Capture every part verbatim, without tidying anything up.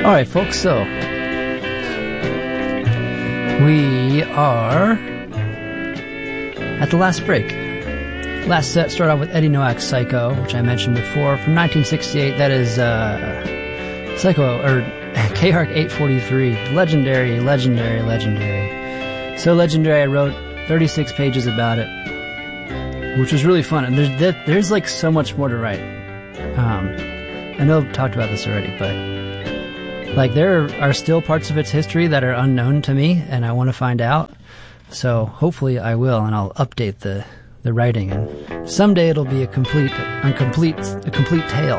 Alright, folks, so we are at the last break. Last set started off with Eddie Nowak's Psycho, which I mentioned before, from nineteen sixty-eight. That is uh, Psycho, or K A R C eight forty-three. Legendary, legendary, legendary. So legendary, I wrote thirty-six pages about it, which was really fun. And there's, there's like so much more to write. Um, I know I've talked about this already, but like there are still parts of its history that are unknown to me, and I want to find out. So hopefully I will, and I'll update the the writing, and someday it'll be a complete, a complete, a complete tale.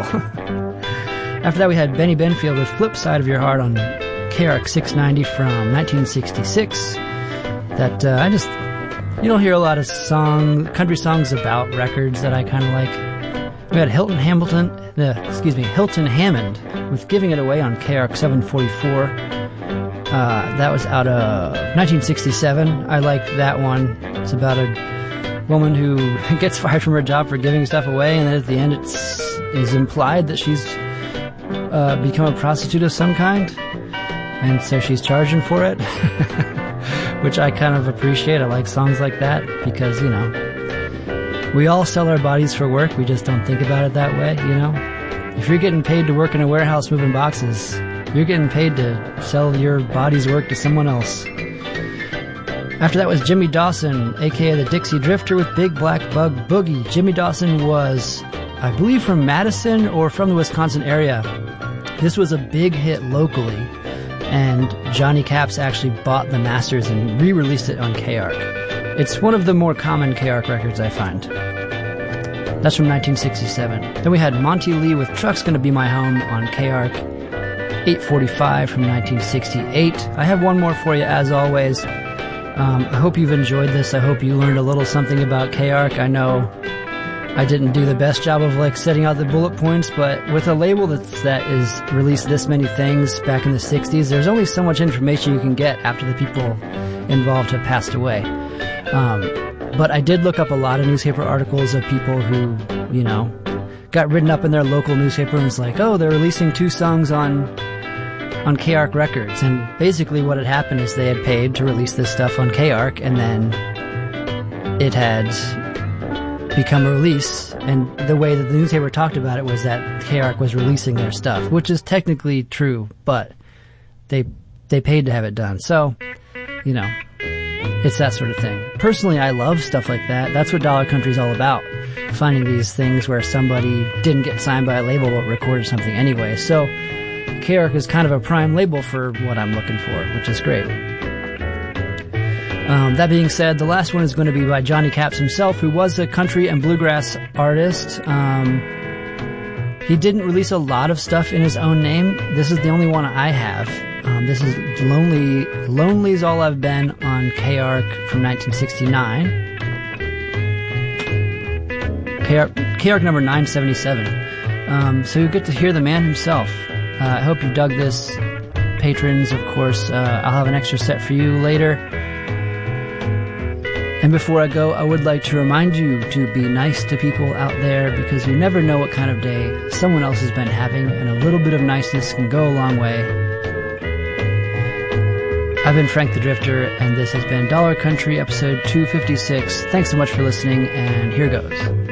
After that, we had Benny Benfield with Flip Side of Your Heart on K A R C six ninety from nineteen sixty-six. That uh, I just, you don't hear a lot of song, country songs about records that I kind of like. We had Hilton Hamilton, uh, excuse me, Hilton Hammond with Giving It Away on K A R C seven forty-four. Uh, that was out of nineteen sixty-seven. I like that one. It's about a woman who gets fired from her job for giving stuff away, and then at the end it's is implied that she's uh, become a prostitute of some kind, and so she's charging for it, which I kind of appreciate. I like songs like that because, you know, we all sell our bodies for work. We just don't think about it that way, you know? If you're getting paid to work in a warehouse moving boxes, you're getting paid to sell your body's work to someone else. After that was Jimmy Dawson, aka the Dixie Drifter with Big Black Bug Boogie. Jimmy Dawson was, I believe, from Madison or from the Wisconsin area. This was a big hit locally, and Johnny Caps actually bought the masters and re-released it on K A R C. It's one of the more common K A R C records, I find. That's from nineteen sixty-seven. Then we had Monty Lee with Truck's Gonna Be My Home on K A R C eight forty-five from nineteen sixty-eight. I have one more for you, as always. Um, I hope you've enjoyed this. I hope you learned a little something about K A R C. I know I didn't do the best job of like setting out the bullet points, but with a label that's, that is released this many things back in the sixties, there's only so much information you can get after the people involved have passed away. Um, but I did look up a lot of newspaper articles of people who, you know, got written up in their local newspaper and was like, oh, they're releasing two songs on on K A R C Records. And basically what had happened is they had paid to release this stuff on K A R C, and then it had become a release, and the way that the newspaper talked about it was that K A R C was releasing their stuff, which is technically true, but they they paid to have it done. So, you know, it's that sort of thing. Personally, I love stuff like that. That's what Dollar Country's all about. Finding these things where somebody didn't get signed by a label but recorded something anyway. So K A R C is kind of a prime label for what I'm looking for, which is great. Um, that being said, the last one is going to be by Johnny Caps himself, who was a country and bluegrass artist. Um, he didn't release a lot of stuff in his own name. This is the only one I have. Um, this is Lonely, Lonely's All I've Been on K A R C from nineteen sixty-nine. K A R C, K A R C number nine seventy-seven. Um, so you get to hear the man himself. Uh, I hope you dug this. Patrons, of course, uh, I'll have an extra set for you later. And before I go, I would like to remind you to be nice to people out there, because you never know what kind of day someone else has been having, and a little bit of niceness can go a long way. I've been Frank the Drifter, and this has been Dollar Country episode two fifty-six. Thanks so much for listening, and here goes.